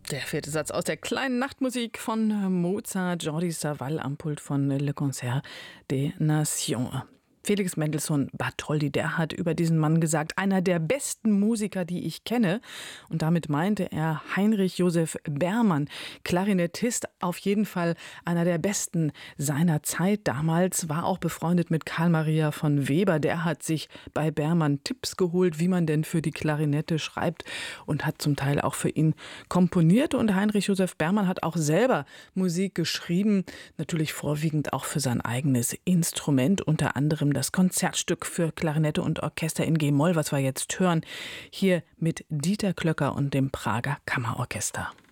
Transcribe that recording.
Der vierte Satz aus der kleinen Nachtmusik von Mozart, Jordi Savall am Pult von Le Concert des Nations. Felix Mendelssohn Bartholdy, der hat über diesen Mann gesagt, einer der besten Musiker, die ich kenne. Und damit meinte er Heinrich Joseph Berman, Klarinettist, auf jeden Fall einer der besten seiner Zeit. Damals war auch befreundet mit Karl Maria von Weber. Der hat sich bei Berman Tipps geholt, wie man denn für die Klarinette schreibt und hat zum Teil auch für ihn komponiert. Und Heinrich Joseph Berman hat auch selber Musik geschrieben, natürlich vorwiegend auch für sein eigenes Instrument, unter anderem das Konzertstück für Klarinette und Orchester in G-Moll, was wir jetzt hören, hier mit Dieter Klöcker und dem Prager Kammerorchester.